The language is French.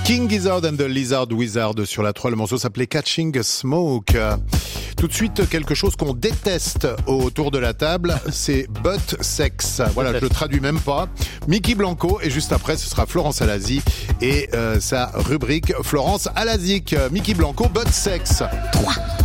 King Gizzard and the Lizard Wizard sur la 3, le morceau s'appelait Catching Smoke. Tout de suite, quelque chose qu'on déteste autour de la table, c'est butt sex. Voilà, je le traduis même pas. Mickey Blanco, et juste après, ce sera Florence Alazi et sa rubrique Florence Alazique. Mickey Blanco, butt sex. 3.